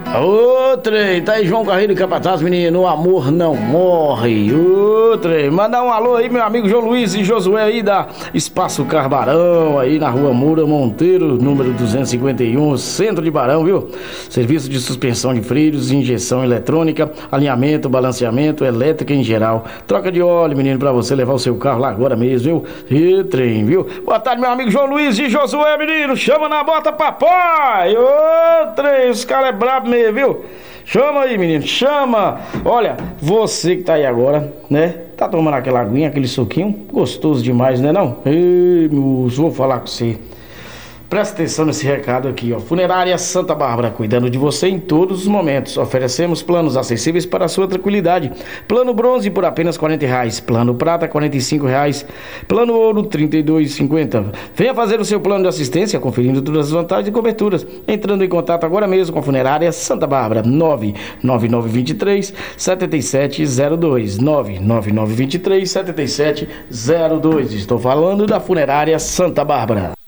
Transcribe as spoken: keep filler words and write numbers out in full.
Ô, trem, tá aí João Carreiro e Capataz, menino, o amor não morre. Ô, trem, mandar um alô aí, meu amigo João Luiz e Josué aí da Espaço Carbarão, aí na rua Moura Monteiro, número duzentos e cinquenta e um, centro de Barão, viu? Serviço de suspensão de freios, injeção eletrônica, alinhamento, balanceamento, elétrica em geral. Troca de óleo, menino, pra você levar o seu carro lá agora mesmo, viu? E trem, viu? Boa tarde, meu amigo João Luiz e Josué, menino, chama na bota, papai. Ô, trem, os caras é brabo mesmo, viu? Chama aí, menino, chama. Olha, você que tá aí agora, né? Tá tomando aquela aguinha, aquele suquinho, gostoso demais, né não? Ei, moço, vou falar com você. Presta atenção nesse recado aqui, ó. Funerária Santa Bárbara, cuidando de você em todos os momentos. Oferecemos planos acessíveis para a sua tranquilidade. Plano bronze por apenas quarenta reais. Plano prata, quarenta e cinco reais. Plano ouro, trinta e dois reais e cinquenta centavos. Venha fazer o seu plano de assistência, conferindo todas as vantagens e coberturas. Entrando em contato agora mesmo com a Funerária Santa Bárbara. nove nove nove dois três, sete sete zero dois. nove nove nove dois três, sete sete zero dois. Estou falando da Funerária Santa Bárbara.